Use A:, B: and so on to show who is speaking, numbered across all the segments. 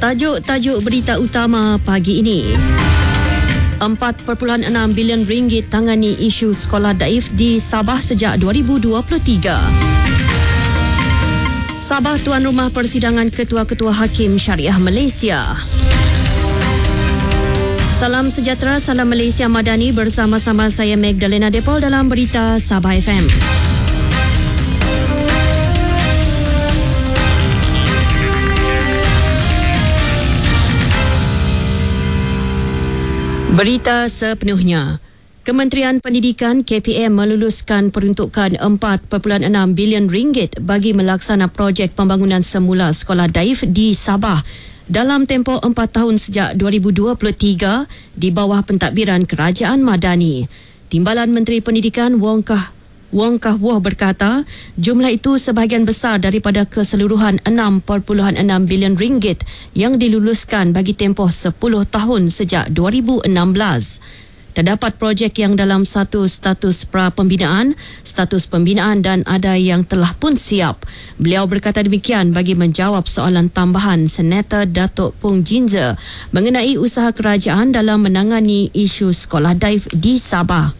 A: Tajuk berita utama pagi ini. 4.6 bilion ringgit tangani isu sekolah daif di Sabah sejak 2023. Sabah tuan rumah persidangan Ketua-Ketua Hakim Syariah Malaysia. Salam sejahtera, salam Malaysia Madani, bersama-sama saya Magdalena Depol dalam berita Sabah FM. Berita sepenuhnya. Kementerian Pendidikan KPM meluluskan peruntukan 4.6 bilion ringgit bagi melaksana projek pembangunan semula sekolah daif di Sabah dalam tempoh 4 tahun sejak 2023 di bawah pentadbiran Kerajaan Madani. Timbalan Menteri Pendidikan Wong Kah Woh berkata, jumlah itu sebahagian besar daripada keseluruhan 6.6 bilion ringgit yang diluluskan bagi tempoh 10 tahun sejak 2016. Terdapat projek yang dalam satu status pra-pembinaan, status pembinaan dan ada yang telah pun siap. Beliau berkata demikian bagi menjawab soalan tambahan Senator Datuk Pung Jinza mengenai usaha kerajaan dalam menangani isu sekolah daif di Sabah.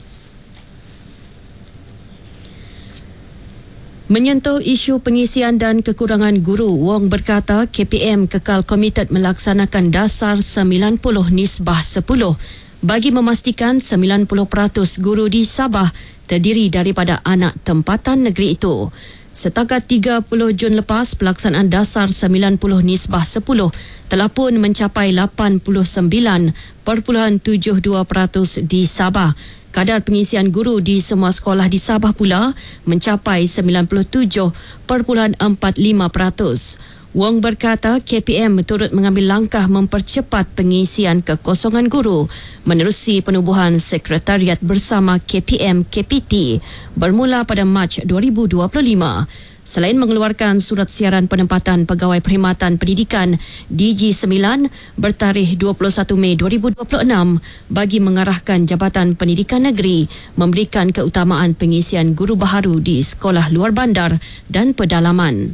A: Menyentuh isu pengisian dan kekurangan guru, Wong berkata KPM kekal komited melaksanakan dasar 90 nisbah 10 bagi memastikan 90% guru di Sabah terdiri daripada anak tempatan negeri itu. Setakat 30 Jun lepas, pelaksanaan dasar 90 nisbah 10 telah pun mencapai 89.72% di Sabah. Kadar pengisian guru di semua sekolah di Sabah pula mencapai 97.45%. Wong berkata KPM turut mengambil langkah mempercepat pengisian kekosongan guru menerusi penubuhan Sekretariat Bersama KPM KPT bermula pada Mac 2025. Selain mengeluarkan surat siaran penempatan Pegawai Perkhidmatan Pendidikan DG9 bertarikh 21 Mei 2026 bagi mengarahkan Jabatan Pendidikan Negeri memberikan keutamaan pengisian guru baharu di sekolah luar bandar dan pedalaman.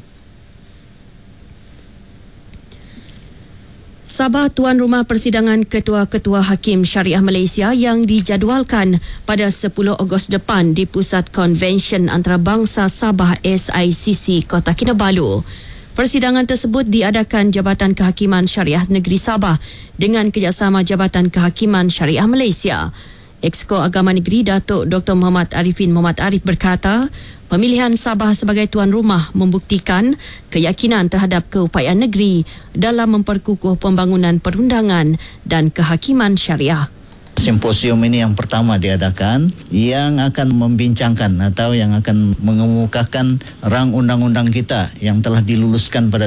A: Sabah tuan rumah persidangan Ketua-Ketua Hakim Syariah Malaysia yang dijadualkan pada 10 Ogos depan di Pusat Konvensyen Antarabangsa Sabah SICC Kota Kinabalu. Persidangan tersebut diadakan Jabatan Kehakiman Syariah Negeri Sabah dengan kerjasama Jabatan Kehakiman Syariah Malaysia. Exco Agama Negeri Datuk Dr. Muhammad Arifin Muhammad Arif berkata, pemilihan Sabah sebagai tuan rumah membuktikan keyakinan terhadap keupayaan negeri dalam memperkukuh pembangunan perundangan dan kehakiman syariah.
B: Simposium ini yang pertama diadakan yang akan membincangkan atau yang akan mengemukakan rang undang-undang kita yang telah diluluskan pada